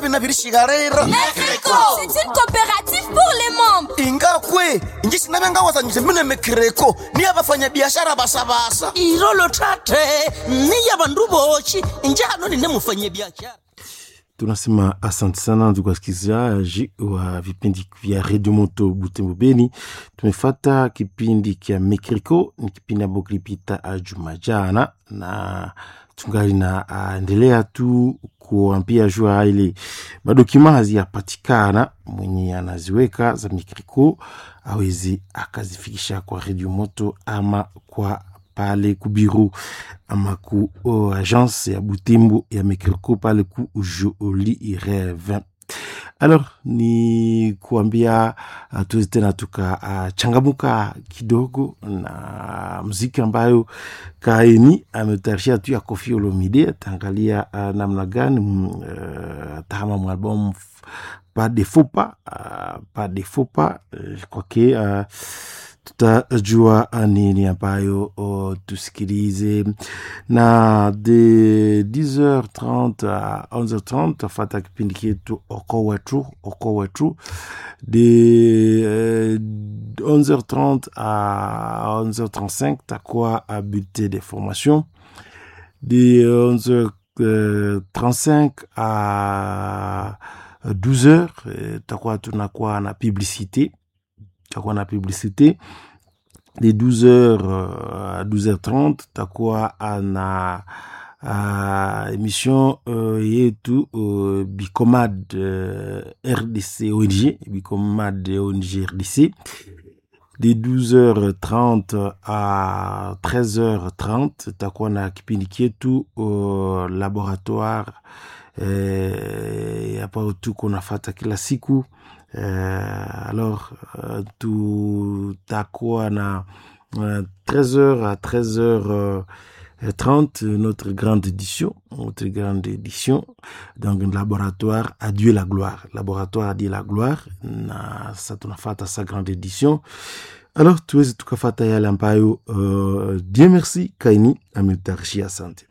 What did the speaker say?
na birishigarera. Mekreko, c'est une coopérative pour les membres. Ingakwe, ingisi namenga wazanyise mune Mekreko, ni abafanya biashara basabasa. Irolo tate, ni yabandu bochi, njano ni nemufanya biashara. Tunasema asante sana ndugu wasikilizaji wa vipindi vya Radio Moto Butembo Beni. Tumefata kipindi kia Mekreko, ni kipindi ambacho kilipita juma jana, na tungali na endelea tu kuambia jua ile madokima haziyapatikana, mwenye anaziweka za Mekreko awezi akazifikisha kwa Radio Moto ama kwa pale ku bureau ama ku agence ya Butembo ya Mekreko pale ku Joli Rêve. Alors ni kuambia tuwezi tena tuka changamuka kidogo na muziki ambayo Kaini ametarishia tu ya Koffi Olomide. Tangalia namna gani tahama mwalbum Pas de faux pas kwake tutajua nini ambayo tusikilize. Na de 10h30 à 11h30 tafata kipindi chetu Oko Wetu. De 11h30 à 11h35 takuwa bulletin de formation. De 11h35 à 12h takuwa tunakuwa na publicité. De 12h à 12h30 takuwa na émission yetu Bicomad RDC ONG RDC. De 12h30 à 13h30 takuwa na kipindi chetu laboratoire hapa tu kunafata kila siku. Alors tutakuwa na 13h à 13h30 notre grande édition, donc laboratoire à Dieu la gloire, na sasa tunafata sa grande édition. Alors tuwezi tukafata yale ambayo Dieu merci Kaini ametarishia. Asante.